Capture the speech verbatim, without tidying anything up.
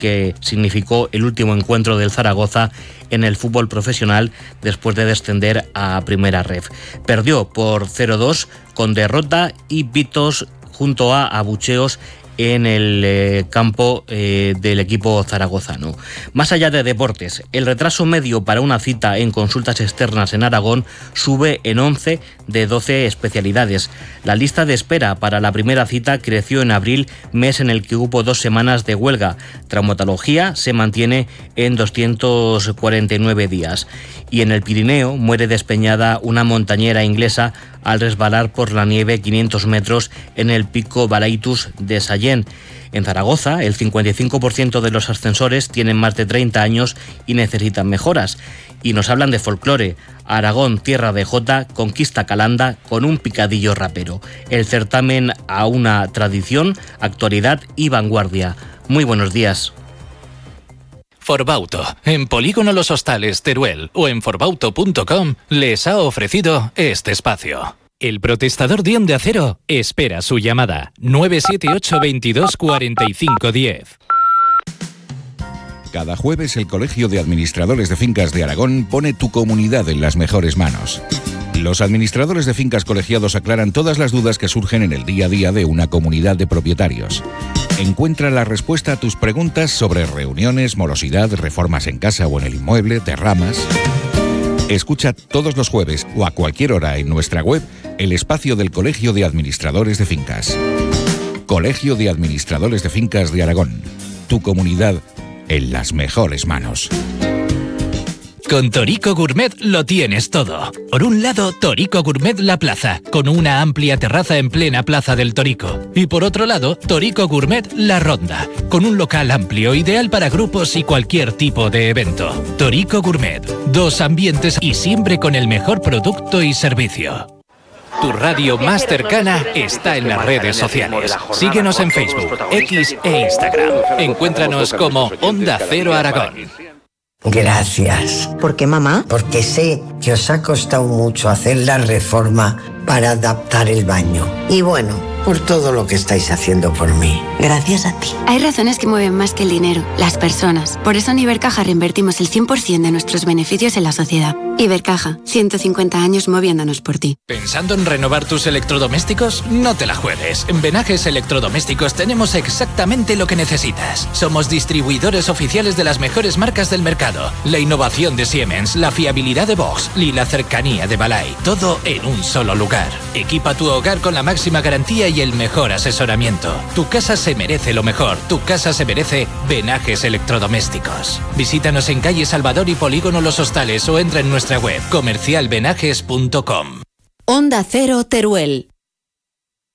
que significó el último encuentro del Zaragoza en el fútbol profesional después de descender a Primera Ref. Perdió por cero dos con derrota y pitos junto a abucheos en el eh, campo eh, del equipo zaragozano. Más allá de deportes, el retraso medio para una cita en consultas externas en Aragón sube en once de doce especialidades. La lista de espera para la primera cita creció en abril, mes en el que hubo dos semanas de huelga. Traumatología se mantiene en doscientos cuarenta y nueve días. Y en el Pirineo muere despeñada una montañera inglesa al resbalar por la nieve quinientos metros en el pico Balaitus de Sallent. En Zaragoza, el cincuenta y cinco por ciento de los ascensores tienen más de treinta años y necesitan mejoras. Y nos hablan de folclore. Aragón, tierra de Jota, conquista Calanda con un picadillo rapero. El certamen a una tradición, actualidad y vanguardia. Muy buenos días. Forbauto, en Polígono Los Hostales, Teruel o en forbauto punto com les ha ofrecido este espacio. El protestador de Onda Cero espera su llamada nueve siete ocho veintidós cuarenta y cinco diez. Cada jueves el Colegio de Administradores de Fincas de Aragón pone tu comunidad en las mejores manos. Los administradores de fincas colegiados aclaran todas las dudas que surgen en el día a día de una comunidad de propietarios. Encuentra la respuesta a tus preguntas sobre reuniones, morosidad, reformas en casa o en el inmueble, derramas. Escucha todos los jueves o a cualquier hora en nuestra web el espacio del Colegio de Administradores de Fincas. Colegio de Administradores de Fincas de Aragón. Tu comunidad en las mejores manos. Con Torico Gourmet lo tienes todo. Por un lado, Torico Gourmet La Plaza, con una amplia terraza en plena Plaza del Torico. Y por otro lado, Torico Gourmet La Ronda, con un local amplio, ideal para grupos y cualquier tipo de evento. Torico Gourmet, dos ambientes y siempre con el mejor producto y servicio. Tu radio más cercana está en las redes sociales. Síguenos en Facebook, X e Instagram. Encuéntranos como Onda Cero Aragón. Gracias. ¿Por qué, mamá? Porque sé que os ha costado mucho hacer la reforma para adaptar el baño. Y bueno, por todo lo que estáis haciendo por mí. Gracias a ti. Hay razones que mueven más que el dinero, las personas. Por eso en Ibercaja reinvertimos el cien por ciento de nuestros beneficios en la sociedad. Ibercaja, ciento cincuenta años moviéndonos por ti. ¿Pensando en renovar tus electrodomésticos? No te la juegues. En Venajes Electrodomésticos tenemos exactamente lo que necesitas. Somos distribuidores oficiales de las mejores marcas del mercado. La innovación de Siemens, la fiabilidad de Bosch y la cercanía de Balay. Todo en un solo lugar. Equipa tu hogar con la máxima garantía y el mejor asesoramiento. Tu casa se merece lo mejor. Tu casa se merece Venajes Electrodomésticos. Visítanos en calle Salvador y Polígono Los Hostales o entra en nuestra web comercial venajes punto com. Onda Cero Teruel.